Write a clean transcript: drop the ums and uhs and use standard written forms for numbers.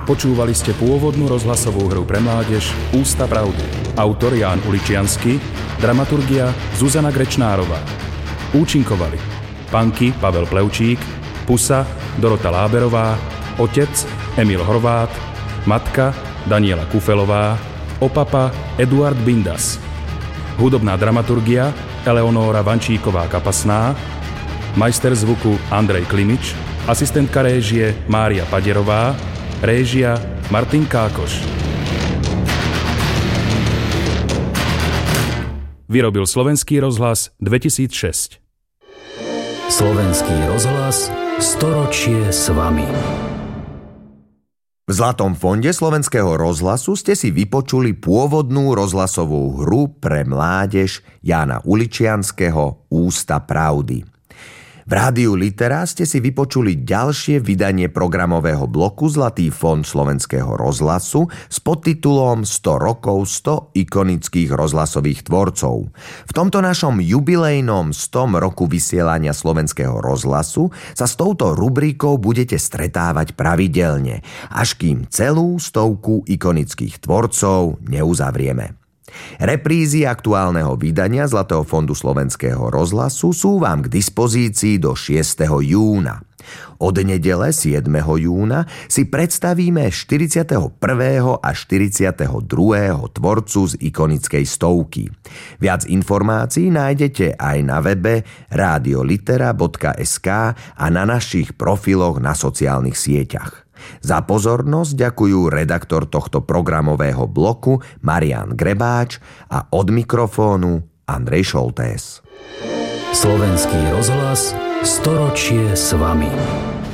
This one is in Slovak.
Počúvali ste pôvodnú rozhlasovú hru pre mládež Ústa pravdy. Autor Ján Uličiansky, dramaturgia Zuzana Grečnárová. Účinkovali Panky Pavel Plevčík, Pusa Dorota Láberová, Otec Emil Horvát, Matka Daniela Kufelová, Opapa Eduard Bindas. Hudobná dramaturgia Eleonóra Vančíková-Kapasná, majster zvuku Andrej Klimič, asistentka réžie Mária Paderová, réžia Martin Kákoš. Vyrobil Slovenský rozhlas 2006. Slovenský rozhlas, storočie s vami. V Zlatom fonde Slovenského rozhlasu ste si vypočuli pôvodnú rozhlasovú hru pre mládež Jána Uličianskeho Ústa pravdy. V rádiu Litera ste si vypočuli ďalšie vydanie programového bloku Zlatý fond Slovenského rozhlasu s podtitulom 100 rokov 100 ikonických rozhlasových tvorcov. V tomto našom jubilejnom 100 roku vysielania Slovenského rozhlasu sa s touto rubrikou budete stretávať pravidelne, až kým celú 100 ikonických tvorcov neuzavrieme. Reprízy aktuálneho vydania Zlatého fondu Slovenského rozhlasu sú vám k dispozícii do 6. júna. Od nedele 7. júna si predstavíme 41. a 42. tvorcu z ikonickej stovky. Viac informácií nájdete aj na webe radiolitera.sk a na našich profiloch na sociálnych sieťach. Za pozornosť ďakujú redaktor tohto programového bloku Marián Grebáč a od mikrofónu Andrej Šoltés. Slovenský rozhlas, storočie s vami.